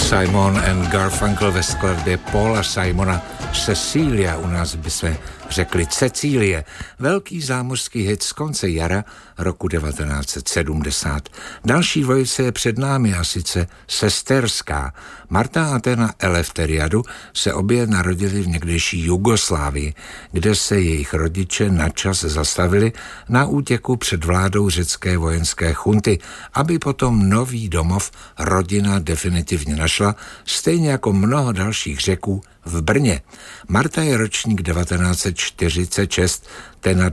Simon and Garfunkel ve skladbě Paula Simona Cecilia, u nás bychom řekli Cecílie, velký zámořský hit z konce jara roku 1970. Další dvojice je před námi, a sice sesterská. Marta a Atena Eleftheriadu se obě narodili v někdejší Jugoslávii, kde se jejich rodiče načas zastavili na útěku před vládou řecké vojenské chunty, aby potom nový domov rodina definitivně našla, stejně jako mnoho dalších Řeků v Brně. Marta je ročník 1946, Tena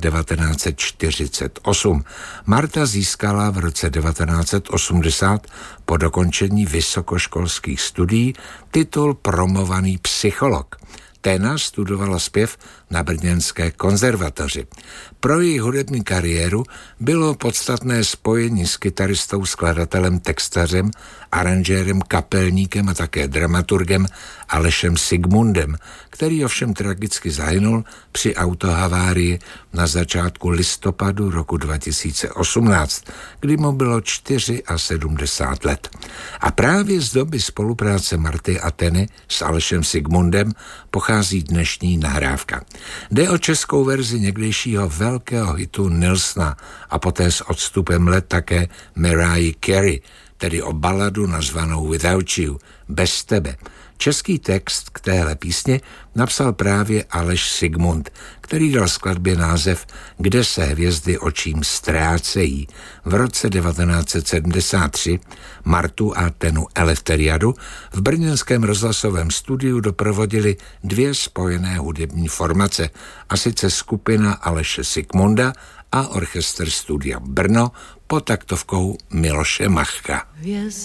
1948. Marta získala v roce 1980 po dokončení vysokoškolských studií titul promovaný psycholog. Tena studovala zpěv na brněnské konzervatoři. Pro její hudební kariéru bylo podstatné spojení s kytaristou, skladatelem, textařem, aranžérem, kapelníkem a také dramaturgem Alešem Sigmundem, který ovšem tragicky zahynul při autohavárii na začátku listopadu roku 2018, kdy mu bylo 74 let. A právě z doby spolupráce Marty a Teny s Alešem Sigmundem pochází dnešní nahrávka. Jde o českou verzi někdejšího velkého hitu Nilsna a poté s odstupem let také Mariah Carey, tedy o baladu nazvanou Without You, bez tebe. Český text k téhle písni napsal právě Aleš Sigmund, který dal skladbě název Kde se hvězdy očím ztrácejí. V roce 1973 Martu a Tenu Eleftheriadu v brněnském rozhlasovém studiu doprovodili dvě spojené hudební formace, a sice skupina Aleše Sigmunda a orchestr Studia Brno pod taktovkou Miloše Machka.